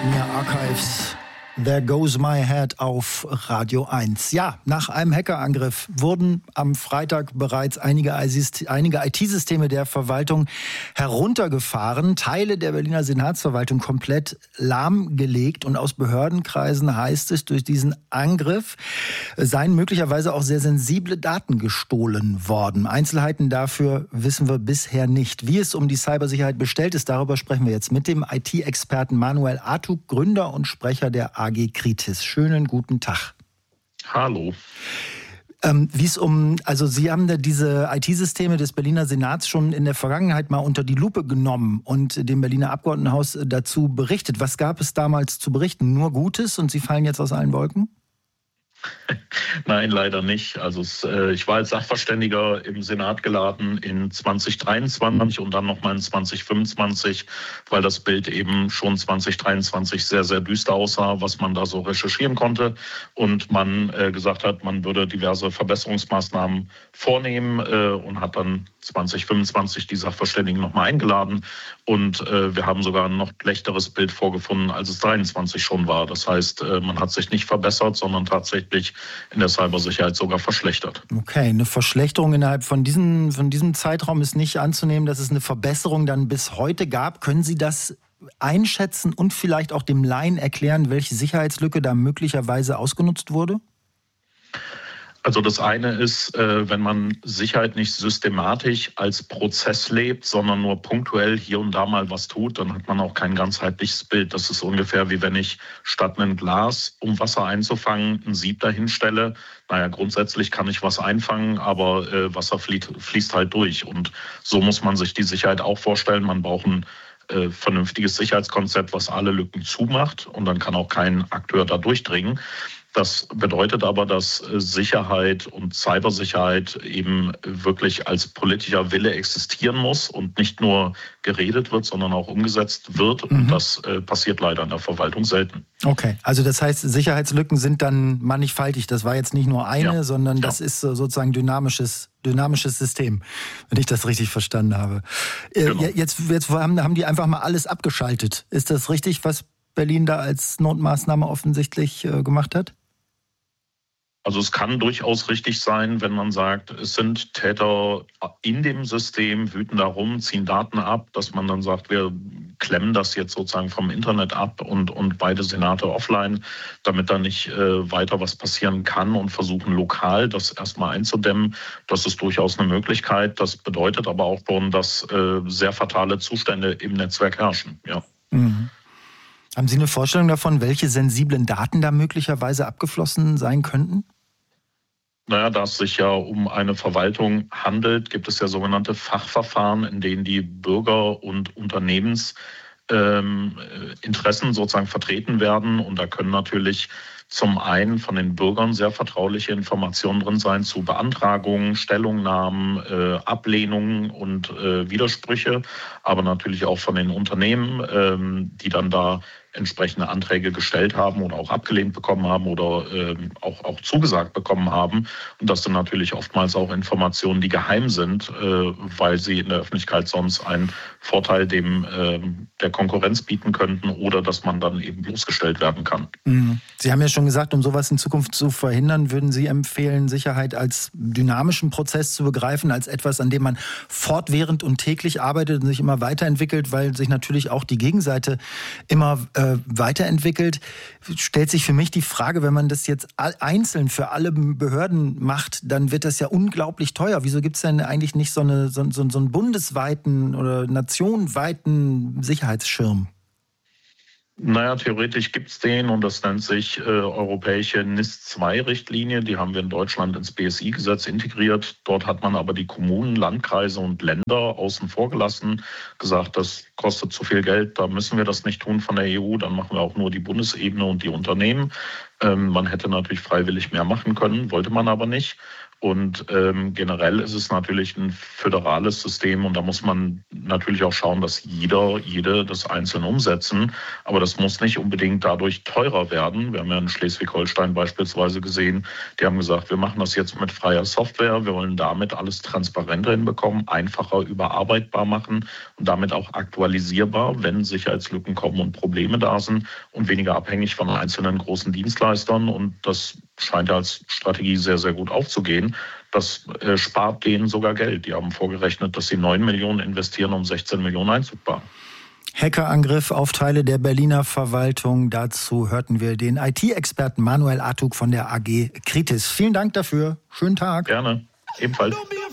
Mir Archives. There goes my head auf Radio 1. Ja, nach einem Hackerangriff wurden am Freitag bereits einige IT-Systeme der Verwaltung heruntergefahren, Teile der Berliner Senatsverwaltung komplett lahmgelegt. Und aus Behördenkreisen heißt es, durch diesen Angriff seien möglicherweise auch sehr sensible Daten gestohlen worden. Einzelheiten dafür wissen wir bisher nicht. Wie es um die Cybersicherheit bestellt ist, darüber sprechen wir jetzt mit dem IT-Experten Manuel Artug, Gründer und Sprecher der AG Kritis. Schönen guten Tag. Hallo. Sie haben da diese IT-Systeme des Berliner Senats schon in der Vergangenheit mal unter die Lupe genommen und dem Berliner Abgeordnetenhaus dazu berichtet. Was gab es damals zu berichten? Nur Gutes und Sie fallen jetzt aus allen Wolken? Nein, leider nicht. Also ich war als Sachverständiger im Senat geladen in 2023 und dann nochmal in 2025, weil das Bild eben schon 2023 sehr, sehr düster aussah, was man da so recherchieren konnte. Und man gesagt hat, man würde diverse Verbesserungsmaßnahmen vornehmen und hat dann 2025 die Sachverständigen nochmal eingeladen. Und wir haben sogar ein noch schlechteres Bild vorgefunden, als es 23 schon war. Das heißt, man hat sich nicht verbessert, sondern tatsächlich in der Cybersicherheit sogar verschlechtert. Okay, eine Verschlechterung innerhalb von diesem Zeitraum ist nicht anzunehmen, dass es eine Verbesserung dann bis heute gab. Können Sie das einschätzen und vielleicht auch dem Laien erklären, welche Sicherheitslücke da möglicherweise ausgenutzt wurde? Also das eine ist, wenn man Sicherheit nicht systematisch als Prozess lebt, sondern nur punktuell hier und da mal was tut, dann hat man auch kein ganzheitliches Bild. Das ist ungefähr wie wenn ich statt ein Glas, um Wasser einzufangen, ein Sieb dahinstelle. Naja, grundsätzlich kann ich was einfangen, aber Wasser fließt halt durch. Und so muss man sich die Sicherheit auch vorstellen. Man braucht ein vernünftiges Sicherheitskonzept, was alle Lücken zumacht, und dann kann auch kein Akteur da durchdringen. Das bedeutet aber, dass Sicherheit und Cybersicherheit eben wirklich als politischer Wille existieren muss und nicht nur geredet wird, sondern auch umgesetzt wird. Und das passiert leider in der Verwaltung selten. Okay, also das heißt, Sicherheitslücken sind dann mannigfaltig. Das war jetzt nicht nur eine, sondern das ist sozusagen dynamisches System, wenn ich das richtig verstanden habe. Genau. Jetzt haben die einfach mal alles abgeschaltet. Ist das richtig, was Berlin da als Notmaßnahme offensichtlich gemacht hat? Also es kann durchaus richtig sein, wenn man sagt, es sind Täter in dem System, wüten da rum, ziehen Daten ab, dass man dann sagt, wir klemmen das jetzt sozusagen vom Internet ab und beide Senate offline, damit da nicht weiter was passieren kann, und versuchen lokal das erstmal einzudämmen. Das ist durchaus eine Möglichkeit. Das bedeutet aber auch schon, dass sehr fatale Zustände im Netzwerk herrschen. Ja. Mhm. Haben Sie eine Vorstellung davon, welche sensiblen Daten da möglicherweise abgeflossen sein könnten? Naja, da es sich ja um eine Verwaltung handelt, gibt es ja sogenannte Fachverfahren, in denen die Bürger- und Unternehmensinteressen sozusagen vertreten werden. Und da können natürlich zum einen von den Bürgern sehr vertrauliche Informationen drin sein zu Beantragungen, Stellungnahmen, Ablehnungen und Widersprüche, aber natürlich auch von den Unternehmen, die dann da entsprechende Anträge gestellt haben oder auch abgelehnt bekommen haben oder auch zugesagt bekommen haben. Und das sind natürlich oftmals auch Informationen, die geheim sind, weil sie in der Öffentlichkeit sonst einen Vorteil der Konkurrenz bieten könnten oder dass man dann eben bloßgestellt werden kann. Sie haben ja schon gesagt, um sowas in Zukunft zu verhindern, würden Sie empfehlen, Sicherheit als dynamischen Prozess zu begreifen, als etwas, an dem man fortwährend und täglich arbeitet und sich immer weiterentwickelt, weil sich natürlich auch die Gegenseite immer weiterentwickelt. Stellt sich für mich die Frage, wenn man das jetzt einzeln für alle Behörden macht, dann wird das ja unglaublich teuer. Wieso gibt es denn eigentlich nicht so einen bundesweiten oder nationenweiten Sicherheitsschirm? Naja, theoretisch gibt's den, und das nennt sich europäische NIS-2-Richtlinie. Die haben wir in Deutschland ins BSI-Gesetz integriert. Dort hat man aber die Kommunen, Landkreise und Länder außen vor gelassen, gesagt, das kostet zu viel Geld, da müssen wir das nicht tun von der EU, dann machen wir auch nur die Bundesebene und die Unternehmen. Man hätte natürlich freiwillig mehr machen können, wollte man aber nicht. Und generell ist es natürlich ein föderales System und da muss man natürlich auch schauen, dass jede das einzeln umsetzen. Aber das muss nicht unbedingt dadurch teurer werden. Wir haben ja in Schleswig-Holstein beispielsweise gesehen, die haben gesagt, wir machen das jetzt mit freier Software. Wir wollen damit alles transparenter hinbekommen, einfacher überarbeitbar machen und damit auch aktualisierbar, wenn Sicherheitslücken kommen und Probleme da sind und weniger abhängig von einzelnen großen Dienstleistern. Und das scheint als Strategie sehr, sehr gut aufzugehen. Das spart denen sogar Geld. Die haben vorgerechnet, dass sie 9 Millionen investieren, um 16 Millionen einzusparen. Hackerangriff auf Teile der Berliner Verwaltung. Dazu hörten wir den IT-Experten Manuel Artug von der AG Kritis. Vielen Dank dafür. Schönen Tag. Gerne. Ebenfalls.